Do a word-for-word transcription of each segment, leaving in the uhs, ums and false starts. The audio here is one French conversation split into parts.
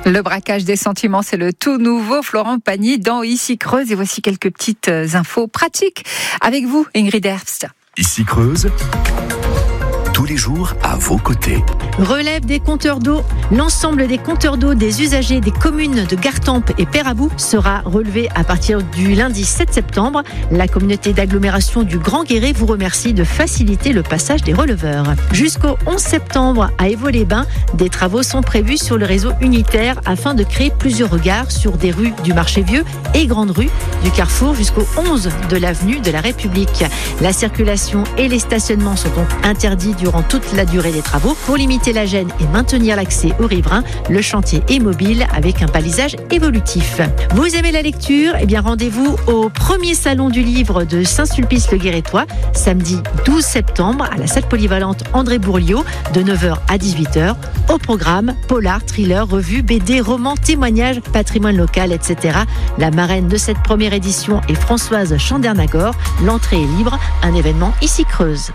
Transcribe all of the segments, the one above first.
Le braquage des sentiments, c'est le tout nouveau Florent Pagny dans Ici Creuse. Et voici quelques petites infos pratiques avec vous, Ingrid Herbst. Ici Creuse, tous les jours à vos côtés. Relève des compteurs d'eau. L'ensemble des compteurs d'eau des usagers des communes de Gartempe et Pérabou sera relevé à partir du lundi sept septembre. La communauté d'agglomération du Grand Guéret vous remercie de faciliter le passage des releveurs. Jusqu'au onze septembre, à Évaux-les-Bains, des travaux sont prévus sur le réseau unitaire afin de créer plusieurs regards sur des rues du Marché Vieux et Grande Rue, du Carrefour jusqu'au onze de l'avenue de la République. La circulation et les stationnements sont donc interdits durant toute la durée des travaux. Pour limiter la gêne et maintenir l'accès aux riverains, le chantier est mobile avec un balisage évolutif. Vous aimez la lecture ? Eh bien, rendez-vous au premier salon du livre de Saint-Sulpice-le-Guérétois, samedi douze septembre à la salle polyvalente André Bourliot de neuf heures à dix-huit heures. Au programme, polar, thriller, revue, B D, romans, témoignages, patrimoine local, et cetera. La marraine de cette première édition est Françoise Chandernagor. L'entrée est libre, un événement Ici Creuse.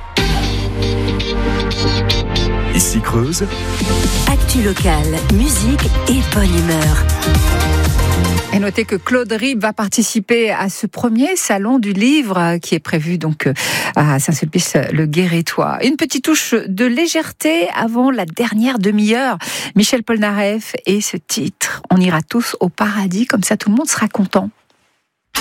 Ici Creuse, actu locale, musique et bonne humeur. Et notez que Claude Rib va participer à ce premier salon du livre qui est prévu donc à Saint-Sulpice-le-Guérétois. Une petite touche de légèreté avant la dernière demi-heure. Michel Polnareff et ce titre, on ira tous au paradis, comme ça tout le monde sera content.